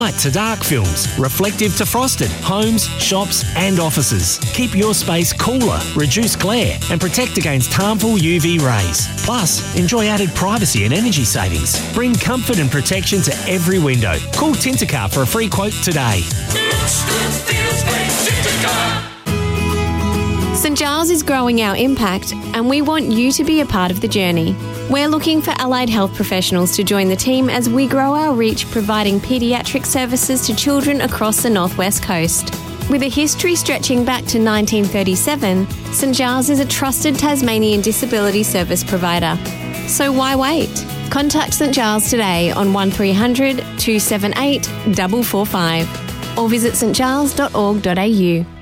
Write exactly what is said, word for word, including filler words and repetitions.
Light to dark films, reflective to frosted, homes, shops and offices. Keep your space cooler, reduce glare and protect against harmful U V rays. Plus, enjoy added privacy and energy savings. Bring comfort and protection to every window. Call Tintercar for a free quote today. Looks good, feels great, Tintercar. St Giles is growing our impact and we want you to be a part of the journey. We're looking for allied health professionals to join the team as we grow our reach providing paediatric services to children across the Northwest Coast. With a history stretching back to nineteen thirty-seven, St Giles is a trusted Tasmanian disability service provider. So why wait? Contact St Giles today on one three hundred, two seven eight, four four five or visit st giles dot org dot a u.